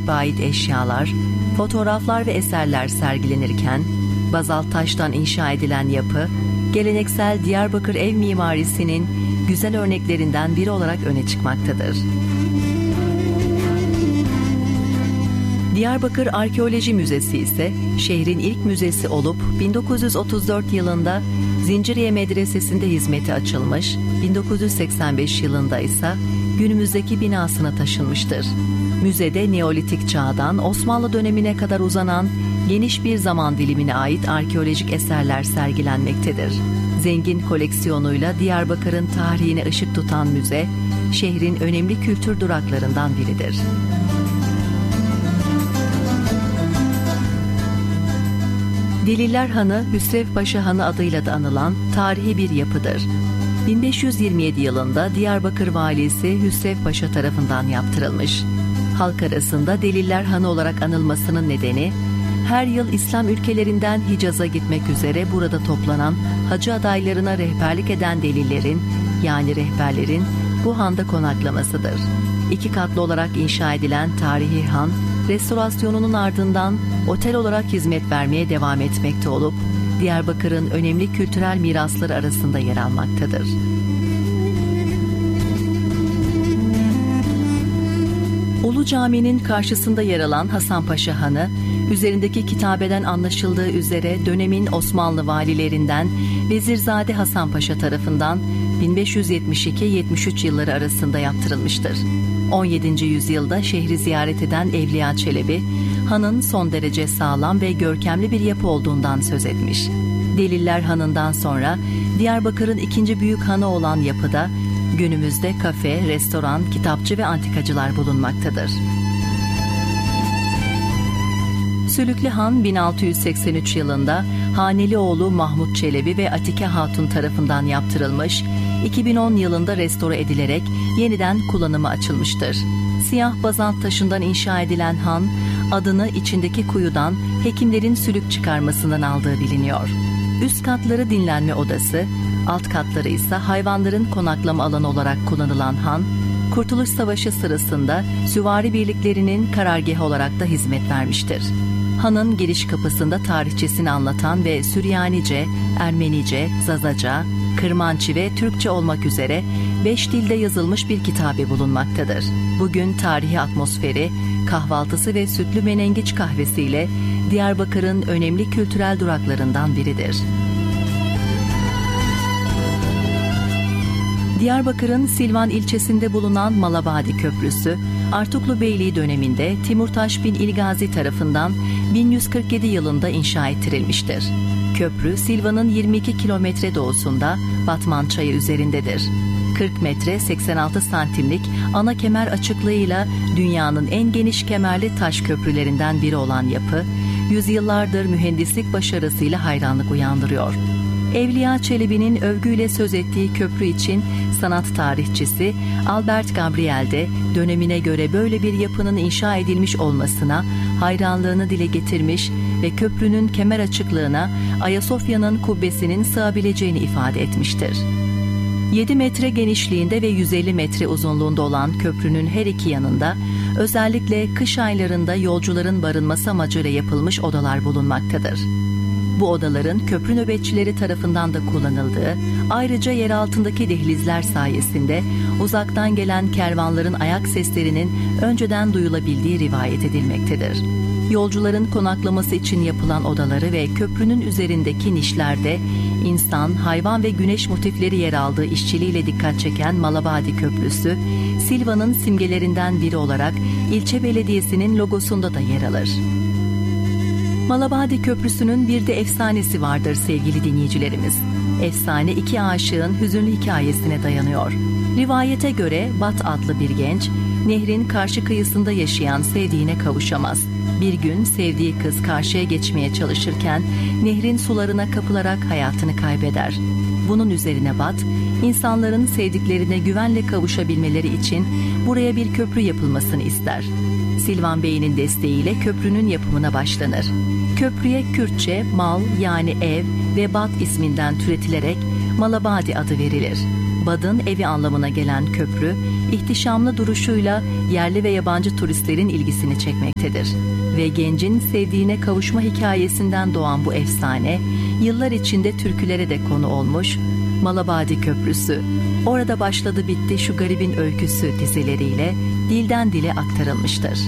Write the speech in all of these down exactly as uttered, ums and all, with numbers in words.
Gaziantep'e ait eşyalar, fotoğraflar ve eserler sergilenirken, bazalt taştan inşa edilen yapı, geleneksel Diyarbakır ev mimarisinin güzel örneklerinden biri olarak öne çıkmaktadır. Diyarbakır Arkeoloji Müzesi ise şehrin ilk müzesi olup bin dokuz yüz otuz dört yılında Zinciriye Medresesi'nde hizmete açılmış, bin dokuz yüz seksen beş yılında ise günümüzdeki binasına taşınmıştır. Müzede Neolitik çağdan Osmanlı dönemine kadar uzanan geniş bir zaman dilimine ait arkeolojik eserler sergilenmektedir. Zengin koleksiyonuyla Diyarbakır'ın tarihine ışık tutan müze, şehrin önemli kültür duraklarından biridir. Deliller Hanı, Hüsrev Paşa Hanı adıyla da anılan tarihi bir yapıdır. bin beş yüz yirmi yedi yılında Diyarbakır valisi Hüsrev Paşa tarafından yaptırılmış. Halk arasında Deliller Hanı olarak anılmasının nedeni, her yıl İslam ülkelerinden Hicaz'a gitmek üzere burada toplanan hacı adaylarına rehberlik eden delillerin, yani rehberlerin bu handa konaklamasıdır. İki katlı olarak inşa edilen tarihi han, restorasyonunun ardından otel olarak hizmet vermeye devam etmekte olup, Diyarbakır'ın önemli kültürel mirasları arasında yer almaktadır. Ulu Cami'nin karşısında yer alan Hasanpaşa Hanı, üzerindeki kitabeden anlaşıldığı üzere dönemin Osmanlı valilerinden Vezirzade Hasanpaşa tarafından bin beş yüz yetmiş iki yetmiş üç yılları arasında yaptırılmıştır. on yedinci yüzyılda şehri ziyaret eden Evliya Çelebi, hanın son derece sağlam ve görkemli bir yapı olduğundan söz etmiş. Deliller Hanı'ndan sonra Diyarbakır'ın ikinci büyük hanı olan yapıda günümüzde kafe, restoran, kitapçı ve antikacılar bulunmaktadır. Sülüklü Han bin altı yüz seksen üç yılında Hanelioğlu Mahmut Çelebi ve Atike Hatun tarafından yaptırılmış, iki bin on yılında restore edilerek yeniden kullanıma açılmıştır. Siyah bazalt taşından inşa edilen han, adını içindeki kuyudan hekimlerin sülük çıkarmasından aldığı biliniyor. Üst katları dinlenme odası, alt katları ise hayvanların konaklama alanı olarak kullanılan han, Kurtuluş Savaşı sırasında süvari birliklerinin karargahı olarak da hizmet vermiştir. Hanın giriş kapısında tarihçesini anlatan ve Süryanice, Ermenice, Zazaca, Kırmançı ve Türkçe olmak üzere beş dilde yazılmış bir kitabe bulunmaktadır. Bugün tarihi atmosferi, kahvaltısı ve sütlü menengiç kahvesiyle Diyarbakır'ın önemli kültürel duraklarından biridir. Diyarbakır'ın Silvan ilçesinde bulunan Malabadi Köprüsü, Artuklu Beyliği döneminde Timurtaş bin İlgazi tarafından bin yüz kırk yedi yılında inşa ettirilmiştir. Köprü, Silvan'ın yirmi iki kilometre doğusunda Batman Çayı üzerindedir. kırk metre seksen altı santimlik ana kemer açıklığıyla dünyanın en geniş kemerli taş köprülerinden biri olan yapı, yüzyıllardır mühendislik başarısıyla hayranlık uyandırıyor. Evliya Çelebi'nin övgüyle söz ettiği köprü için sanat tarihçisi Albert Gabriel de dönemine göre böyle bir yapının inşa edilmiş olmasına hayranlığını dile getirmiş ve köprünün kemer açıklığına Ayasofya'nın kubbesinin sığabileceğini ifade etmiştir. yedi metre genişliğinde ve yüz elli metre uzunluğunda olan köprünün her iki yanında özellikle kış aylarında yolcuların barınması amacıyla yapılmış odalar bulunmaktadır. Bu odaların köprü nöbetçileri tarafından da kullanıldığı, ayrıca yer altındaki dehlizler sayesinde uzaktan gelen kervanların ayak seslerinin önceden duyulabildiği rivayet edilmektedir. Yolcuların konaklaması için yapılan odaları ve köprünün üzerindeki nişlerde insan, hayvan ve güneş motifleri yer aldığı işçiliğiyle dikkat çeken Malabadi Köprüsü, Silvan'ın simgelerinden biri olarak ilçe belediyesinin logosunda da yer alır. Malabadi Köprüsü'nün bir de efsanesi vardır sevgili dinleyicilerimiz. Efsane iki aşığın hüzünlü hikayesine dayanıyor. Rivayete göre Bat adlı bir genç, nehrin karşı kıyısında yaşayan sevdiğine kavuşamaz. Bir gün sevdiği kız karşıya geçmeye çalışırken nehrin sularına kapılarak hayatını kaybeder. Bunun üzerine Bat, insanların sevdiklerine güvenle kavuşabilmeleri için buraya bir köprü yapılmasını ister. Silvan Bey'in desteğiyle köprünün yapımına başlanır. Köprüye Kürtçe mal yani ev ve Bat isminden türetilerek Malabadi adı verilir. Bad'ın evi anlamına gelen köprü, ihtişamlı duruşuyla yerli ve yabancı turistlerin ilgisini çekmektedir. Ve gencin sevdiğine kavuşma hikayesinden doğan bu efsane, yıllar içinde türkülere de konu olmuş. Malabadi Köprüsü, orada başladı bitti şu garibin öyküsü dizileriyle dilden dile aktarılmıştır.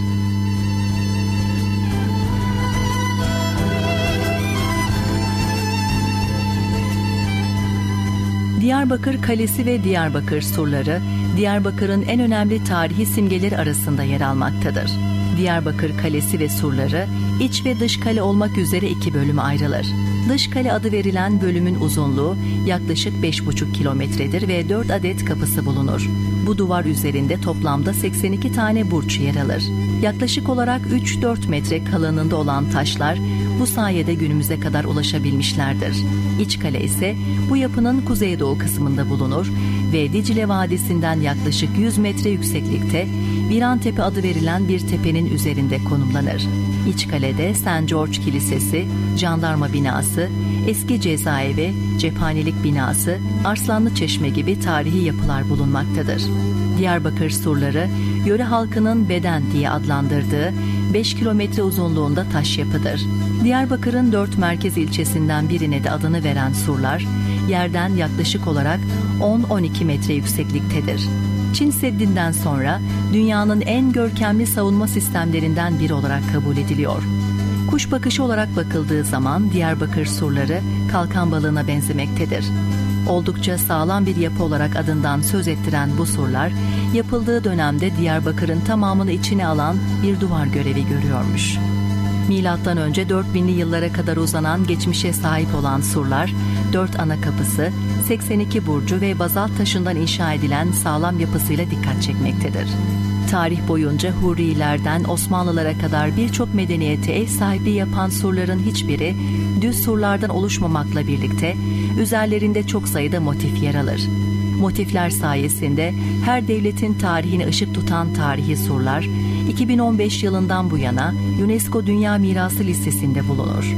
Diyarbakır Kalesi ve Diyarbakır surları, Diyarbakır'ın en önemli tarihi simgeleri arasında yer almaktadır. Diyarbakır Kalesi ve surları, iç ve dış kale olmak üzere iki bölüme ayrılır. Dış kale adı verilen bölümün uzunluğu yaklaşık beş buçuk kilometredir ve dört adet kapısı bulunur. Bu duvar üzerinde toplamda seksen iki tane burç yer alır. Yaklaşık olarak üç dört metre kalınlığında olan taşlar bu sayede günümüze kadar ulaşabilmişlerdir. İç kale ise bu yapının kuzeydoğu kısmında bulunur ve Dicle Vadisi'nden yaklaşık yüz metre yükseklikte Virantepe adı verilen bir tepenin üzerinde konumlanır. İç kalede Saint George Kilisesi, jandarma binası, eski cezaevi, cephanelik binası, Arslanlı Çeşme gibi tarihi yapılar bulunmaktadır. Diyarbakır surları, yöre halkının beden diye adlandırdığı beş kilometre uzunluğunda taş yapıdır. Diyarbakır'ın dört merkez ilçesinden birine de adını veren surlar, yerden yaklaşık olarak on on iki metre yüksekliktedir. Çin Seddi'nden sonra dünyanın en görkemli savunma sistemlerinden biri olarak kabul ediliyor. Kuş bakışı olarak bakıldığı zaman Diyarbakır surları kalkan balığına benzemektedir. Oldukça sağlam bir yapı olarak adından söz ettiren bu surlar, yapıldığı dönemde Diyarbakır'ın tamamını içine alan bir duvar görevi görüyormuş. Milattan önce dört binli yıllara kadar uzanan geçmişe sahip olan surlar, dört ana kapısı, seksen iki burcu ve bazalt taşından inşa edilen sağlam yapısıyla dikkat çekmektedir. Tarih boyunca Hurrilerden Osmanlılara kadar birçok medeniyete ev sahipliği yapan surların hiçbiri düz surlardan oluşmamakla birlikte üzerlerinde çok sayıda motif yer alır. Motifler sayesinde her devletin tarihine ışık tutan tarihi surlar, iki bin on beş yılından bu yana UNESCO Dünya Mirası listesinde bulunur.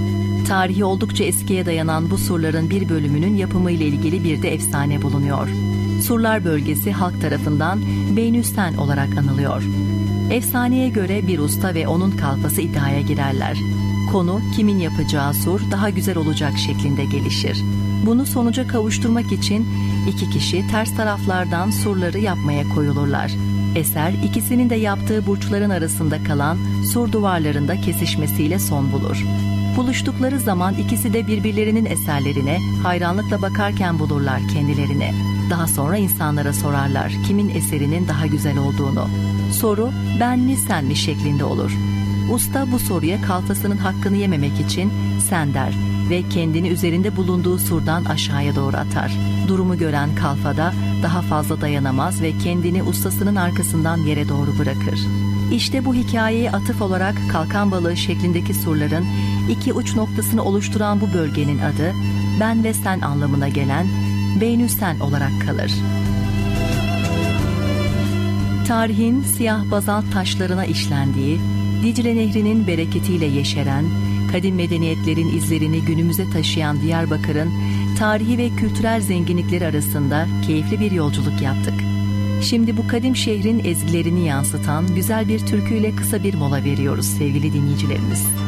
Tarihi oldukça eskiye dayanan bu surların bir bölümünün yapımı ile ilgili bir de efsane bulunuyor. Surlar bölgesi halk tarafından Beynüsten olarak anılıyor. Efsaneye göre bir usta ve onun kalfası iddiaya girerler. Konu kimin yapacağı sur daha güzel olacak şeklinde gelişir. Bunu sonuca kavuşturmak için iki kişi ters taraflardan surları yapmaya koyulurlar. Eser ikisinin de yaptığı burçların arasında kalan sur duvarlarında kesişmesiyle son bulur. Buluştukları zaman ikisi de birbirlerinin eserlerine hayranlıkla bakarken bulurlar kendilerini. Daha sonra insanlara sorarlar kimin eserinin daha güzel olduğunu. Soru ben mi sen mi şeklinde olur. Usta bu soruya kalfasının hakkını yememek için sen der ve kendini üzerinde bulunduğu surdan aşağıya doğru atar. Durumu gören kalfa da daha fazla dayanamaz ve kendini ustasının arkasından yere doğru bırakır. İşte bu hikayeye atıf olarak kalkan balığı şeklindeki surların iki uç noktasını oluşturan bu bölgenin adı ben ve sen anlamına gelen Beynüsten olarak kalır. Tarihin siyah bazalt taşlarına işlendiği, Dicle Nehri'nin bereketiyle yeşeren, kadim medeniyetlerin izlerini günümüze taşıyan Diyarbakır'ın tarihi ve kültürel zenginlikleri arasında keyifli bir yolculuk yaptık. Şimdi bu kadim şehrin ezgilerini yansıtan güzel bir türküyle kısa bir mola veriyoruz sevgili dinleyicilerimiz.